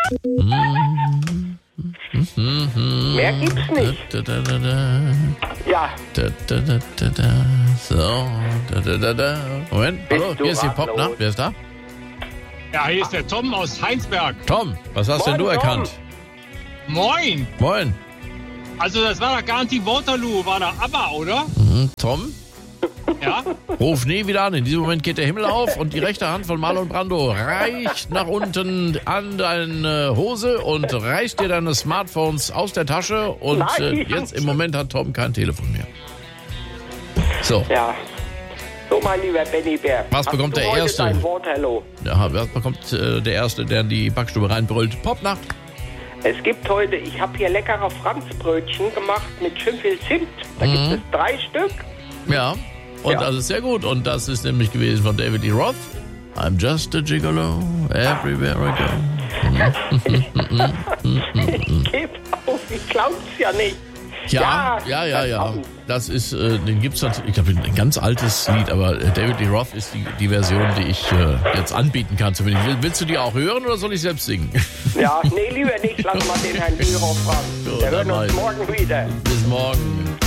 Mehr gibt's nicht. Ja. So. Moment, hallo, hier ist die Popnacht. Wer ist da? Ja, hier ist der Tom aus Heinsberg. Tom, was hast denn du Moin, Tom. erkannt? Moin. Moin. Also das war doch gar nicht die Waterloo, war da ABBA, oder? Tom, Ja? ruf nie wieder an. In diesem Moment geht der Himmel auf und die rechte Hand von Marlon Brando reicht nach unten an deine Hose und reißt dir deine Smartphones aus der Tasche. Und Nein. jetzt im Moment hat Tom kein Telefon mehr. So, Ja. So, mein lieber Benny Bär. Was bekommt hast du der heute Erste? Dein Waterloo? ja, was bekommt der Erste, der in die Backstube reinbrüllt? Popnacht. Es gibt heute, ich habe hier leckere Franzbrötchen gemacht mit schön viel Zimt. Da gibt es 3 Stück. Ja, und Ja. das ist sehr gut. Und das ist nämlich gewesen von David Lee Roth. I'm just a gigolo, everywhere I go. Ich gebe auf, ich glaub's ja nicht. Ja. verdammt. Das ist, den gibt's natürlich, ich glaube, ein ganz altes Lied, aber David Lee Roth ist die Version, die ich jetzt anbieten kann. Zumindest. Willst du die auch hören oder soll ich selbst singen? Ja, nee, lieber nicht. Lass mal den Herrn Biro fragen. So, Wir hören dann uns mal. morgen wieder. Bis morgen.